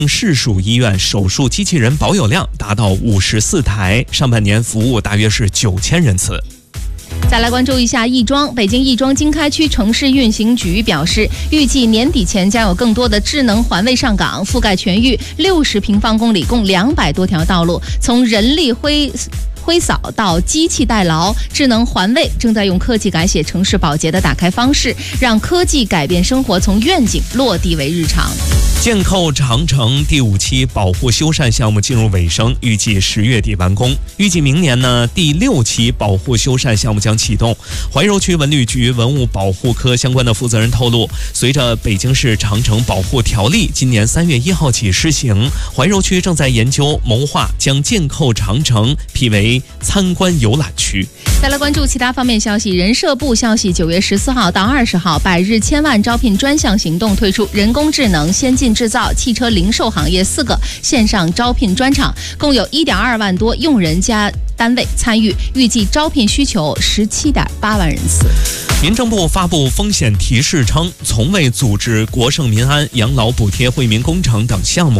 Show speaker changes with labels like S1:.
S1: 市属医院手术机器人保有量达到54台，上半年服务大约是9000人次。
S2: 再来关注一下亦庄，北京亦庄经开区城市运行局表示，预计年底前将有更多的智能环卫上岗，覆盖全域60平方公里，共200多条道路，从人力挥扫到机器代劳，智能环卫正在用科技改写城市保洁的打开方式，让科技改变生活，从愿景落地为日常。
S1: 建扣长城第5期保护修缮项目进入尾声，预计10月底完工。预计明年呢，第6期保护修缮项目将启动。怀柔区文旅局文物保护科相关的负责人透露，随着北京市长城保护条例今年3月1号起施行，怀柔区正在研究谋划将建扣长城辟为参观游览区。
S2: 再来关注其他方面消息，人社部消息，9月14号到20号，100日千万招聘专项行动推出人工智能、先进制造、汽车零售行业4个线上招聘专场，共有1.2万多用人加单位参与，预计招聘需求17.8万人次。
S1: 民政部发布风险提示称，从未组织国盛民安、养老补贴惠民工程等项目。